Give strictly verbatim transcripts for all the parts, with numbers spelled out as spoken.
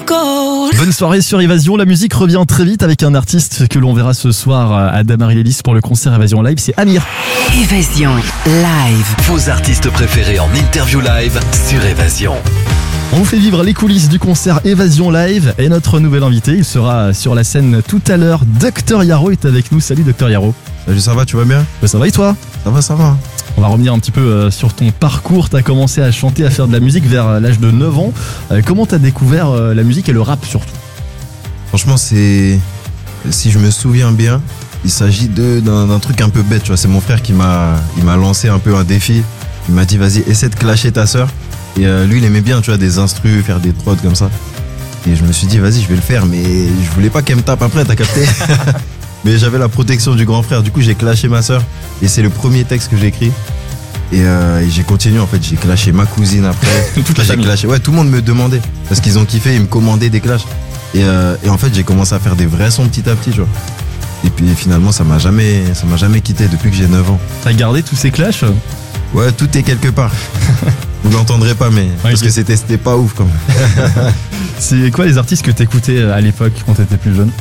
cold. Bonne soirée sur Évasion, la musique revient très vite avec un artiste que l'on verra ce soir à Damary-les-Lys pour le concert Évasion Live, c'est Amir. Évasion Live. Vos artistes préférés en interview live sur Évasion. On vous fait vivre les coulisses du concert Évasion Live et notre nouvel invité, il sera sur la scène tout à l'heure. Docteur Yaro est avec nous. Salut Docteur Yaro. Salut, ça va, tu vas bien? Ben, ça va et toi? Ça va, ça va. On va revenir un petit peu euh, sur ton parcours. Tu as commencé à chanter, à faire de la musique vers euh, l'âge de neuf ans. Euh, comment tu as découvert euh, la musique et le rap surtout? Franchement, c'est... Si je me souviens bien, il s'agit de, d'un, d'un truc un peu bête, tu vois. C'est mon frère qui m'a, il m'a lancé un peu un défi. Il m'a dit, vas-y, essaie de clasher ta sœur. Et euh, lui, il aimait bien, tu vois, des instrus, faire des prods comme ça. Et je me suis dit, vas-y, je vais le faire. Mais je voulais pas qu'elle me tape après, t'as capté? Mais j'avais la protection du grand frère. Du coup, j'ai clashé ma sœur. Et c'est le premier texte que j'ai écrit. Et, euh, et j'ai continué, en fait. J'ai clashé ma cousine après. Toute la j'ai famille. clashé. Ouais, tout le monde me demandait. Parce qu'ils ont kiffé, ils me commandaient des clashs. Et, euh, et en fait, j'ai commencé à faire des vrais sons petit à petit, tu vois. Et puis finalement, ça m'a jamais, ça m'a jamais quitté depuis que j'ai neuf ans. T'as gardé tous ces clashs? Ouais, tout est quelque part. Vous l'entendrez pas, mais parce ok. que c'était, c'était pas ouf quand même. C'est quoi les artistes que t'écoutais à l'époque quand t'étais plus jeune?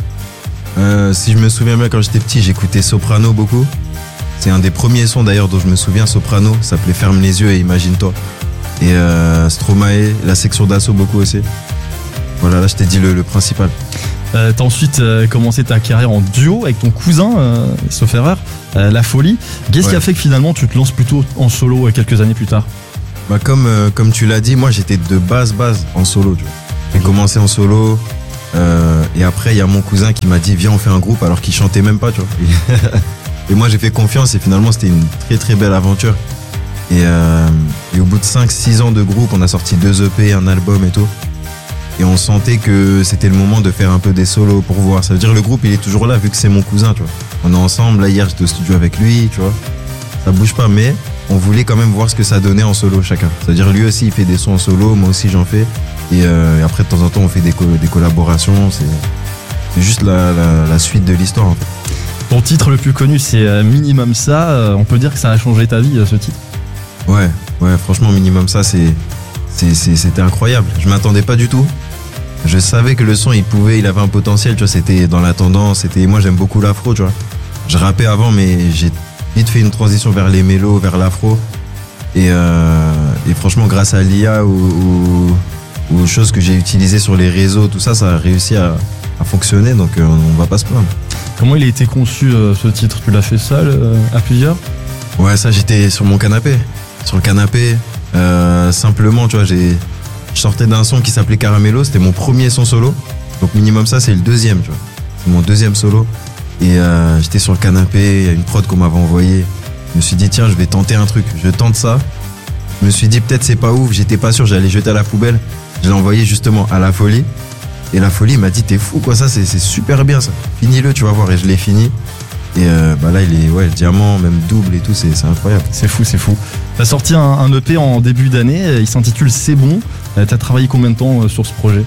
Euh, si je me souviens bien, quand j'étais petit, j'écoutais Soprano beaucoup. C'est un des premiers sons d'ailleurs dont je me souviens, Soprano. Ça s'appelait Ferme les yeux et imagine-toi. Et euh, Stromae, la section d'assaut beaucoup aussi. Voilà, là je t'ai dit le, le principal. Euh, t'as ensuite euh, commencé ta carrière en duo avec ton cousin, euh, sauf erreur, euh, La Folie. Qu'est-ce Ouais. qui a fait que finalement tu te lances plutôt en solo euh, quelques années plus tard? Bah comme, euh, comme tu l'as dit, moi j'étais de base base en solo, tu vois. J'ai commencé en solo euh, et après il y a mon cousin qui m'a dit viens on fait un groupe alors qu'il chantait même pas, tu vois. Et moi j'ai fait confiance et finalement c'était une très très belle aventure. Et, euh, et au bout de cinq six ans de groupe, on a sorti deux E P, un album et tout. Et on sentait que c'était le moment de faire un peu des solos pour voir. Ça veut dire le groupe il est toujours là vu que c'est mon cousin, tu vois. On est ensemble, là hier j'étais au studio avec lui, tu vois. Ça bouge pas, mais on voulait quand même voir ce que ça donnait en solo chacun. C'est-à-dire lui aussi il fait des sons en solo, moi aussi j'en fais. Et, euh, et après de temps en temps on fait des, co- des collaborations. C'est, c'est juste la, la, la suite de l'histoire en fait. Ton titre le plus connu c'est euh, Minimum Ça. Euh, on peut dire que ça a changé ta vie euh, ce titre? Ouais, ouais, franchement Minimum Ça c'est, c'est, c'est, c'était incroyable. Je m'attendais pas du tout. Je savais que le son il pouvait, il avait un potentiel, tu vois, c'était dans la tendance. C'était, moi j'aime beaucoup l'afro, tu vois. Je rappais avant mais j'ai vite fait une transition vers les mélos, vers l'afro. Et, euh, et franchement, grâce à l'I A ou, ou, ou aux choses que j'ai utilisées sur les réseaux, tout ça, ça a réussi à, à fonctionner. Donc euh, on va pas se plaindre. Comment il a été conçu euh, ce titre? Tu l'as fait seul, euh, à plusieurs? Ouais, ça j'étais sur mon canapé. Sur le canapé, euh, simplement, tu vois, j'ai, je sortais d'un son qui s'appelait Caramello. C'était mon premier son solo. Donc Minimum Ça, c'est le deuxième, tu vois. C'est mon deuxième solo. Et euh, j'étais sur le canapé, il y a une prod qu'on m'avait envoyée. Je me suis dit, tiens, je vais tenter un truc. Je tente ça. Je me suis dit, peut-être c'est pas ouf. J'étais pas sûr, j'allais jeter à la poubelle. Je l'ai envoyé justement à La Folie. Et La Folie m'a dit, t'es fou, quoi, ça, c'est, c'est super bien, ça. Finis-le, tu vas voir. Et je l'ai fini. Et euh, bah là, il est, ouais, le diamant, même double et tout, c'est, c'est incroyable. C'est fou, c'est fou. T'as sorti un, un E P en début d'année, euh, il s'intitule C'est bon. Euh, t'as travaillé combien de temps euh, sur ce projet?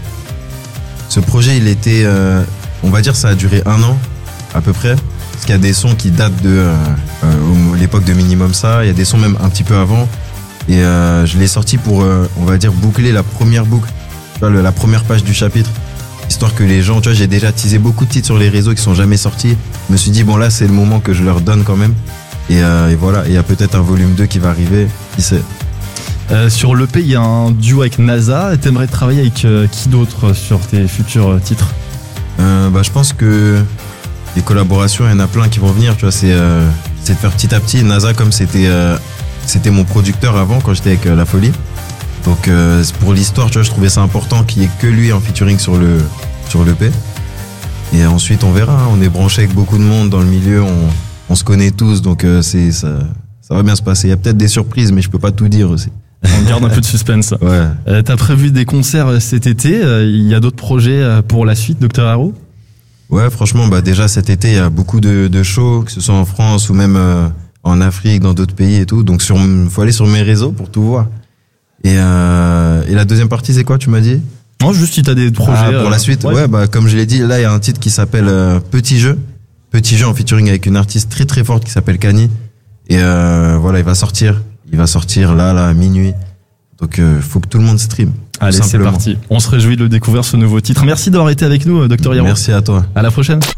Ce projet, il était, euh, on va dire, ça a duré un an, à peu près. Parce qu'il y a des sons qui datent de euh, euh, l'époque de Minimum Ça, il y a des sons même un petit peu avant. Et euh, je l'ai sorti pour, euh, on va dire, boucler la première boucle, tu vois, le- la première page du chapitre. Histoire que les gens, tu vois, j'ai déjà teasé beaucoup de titres sur les réseaux qui sont jamais sortis. Je me suis dit, bon là, c'est le moment que je leur donne quand même. Et, euh, et voilà, et il y a peut-être un volume deux qui va arriver, qui sait. Euh, sur l'E P, il y a un duo avec NASA. T'aimerais travailler avec euh, qui d'autre sur tes futurs euh, titres? Euh, bah, je pense que les collaborations, il y en a plein qui vont venir, tu vois, c'est, euh, c'est de faire petit à petit. NASA, comme c'était, euh, c'était mon producteur avant, quand j'étais avec euh, La Folie. Donc, euh, pour l'histoire, tu vois, je trouvais ça important qu'il y ait que lui en featuring sur le, sur l'E P. Et ensuite, on verra, hein, on est branché avec beaucoup de monde dans le milieu, on, on se connaît tous, donc euh, c'est, ça, ça va bien se passer. Il y a peut-être des surprises, mais je peux pas tout dire aussi. On garde un peu de suspense. Ouais. Euh, t'as prévu des concerts euh, cet été? Euh, Il y a d'autres projets euh, pour la suite, Docteur Yaro? Ouais, franchement, bah déjà cet été, il y a beaucoup de, de shows, que ce soit en France ou même euh, en Afrique, dans d'autres pays et tout. Donc, sur, faut aller sur mes réseaux pour tout voir. Et, euh, et la deuxième partie, c'est quoi, tu m'as dit? Non, juste si t'as des projets. Ah, pour euh, la suite, ouais. ouais, bah comme je l'ai dit, là, il y a un titre qui s'appelle euh, Petit Jeu. Petit Jeu en featuring avec une artiste très très forte qui s'appelle Kani. Et euh, voilà, il va sortir. Il va sortir là, là, à minuit. Donc euh, faut que tout le monde stream. Allez, c'est simplement. parti. On se réjouit de le découvrir, ce nouveau titre. Merci d'avoir été avec nous, Docteur Yaro. Merci à toi. À la prochaine.